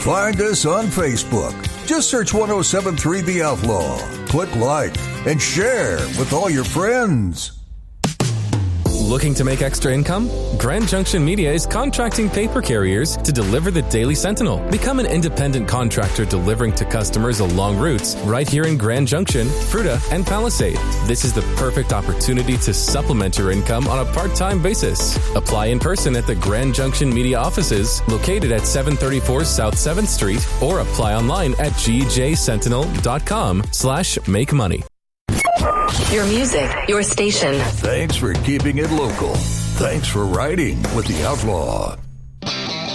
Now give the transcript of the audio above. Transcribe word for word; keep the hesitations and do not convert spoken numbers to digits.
Find us on Facebook. Just search one oh seven point three The Outlaw. Click like and share with all your friends. Looking to make extra income? Grand Junction Media is contracting paper carriers to deliver the Daily Sentinel. Become an independent contractor delivering to customers along routes right here in Grand Junction, Fruita, and Palisade. This is the perfect opportunity to supplement your income on a part-time basis. Apply in person at the Grand Junction Media offices located at seven thirty-four South seventh Street or apply online at g j sentinel dot com slash make money. Your music, your station. Thanks for keeping it local. Thanks for riding with The Outlaw.